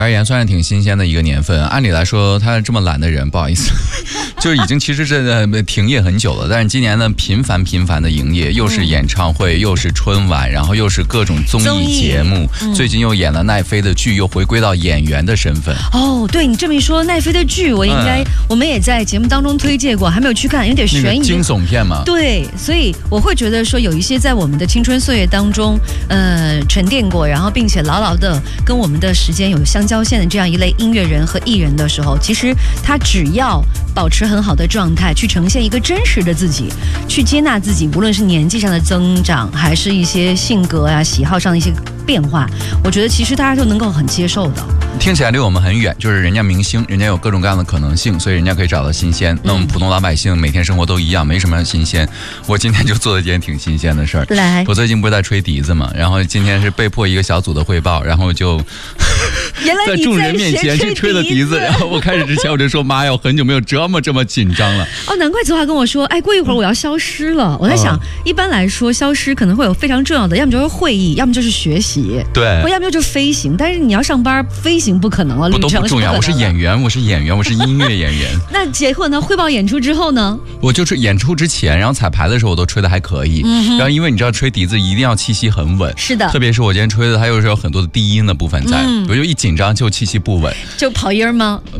而言算是挺新鲜的一个年份。按理来说，他这么懒的人，不好意思，就是已经其实是停业很久了。但是今年呢，频繁的营业，又是演唱会，又是春晚，然后又是各种综艺节目。最近又演了奈飞的剧，又回归到演员的身份。 哦，对你这么一说，奈飞的剧我们也在节目当中推荐过，还没有去看，有点悬疑、 那个惊悚片嘛。 对，所以我会觉得说，有一些在我们的青春岁月当中，沉淀过，然后并且牢牢的跟我们的时间有相交线的这样一类音乐人和艺人的时候，其实他只要保持很好的状态，去呈现一个真实的自己，去接纳自己，无论是年纪上的增长，还是一些性格啊、喜好上的一些变化，我觉得其实大家都能够很接受的。 听起来离我们很远，就是人家明星，人家有各种各样的可能性，所以人家可以找到新鲜。那我们普通老百姓每天生活都一样，没什么新鲜。我今天就做了一件挺新鲜的事儿。 来， 我最近不是在吹笛子嘛，然后今天是被迫一个小组的汇报，然后就在众人面前去吹了笛子。然后我开始之前我就说，妈呀，我很久没有这么紧张了。 哦，难怪泽华跟我说，过一会儿我要消失了。我在想，一般来说消失可能会有非常重要的，要么就是会议，要么就是学习， 对， 或要么就是飞行。但是你要上班，飞行不可能了， 我都不重要。我是演员，我是音乐演员。 那结婚呢？汇报演出之后呢？ 我就是演出之前，然后彩排的时候我都吹得还可以。然后因为你知道吹笛子一定要气息很稳， 是的， 特别是我今天吹的，它又是有很多的低音的部分在，我就一紧张就气息不稳， 就跑音吗？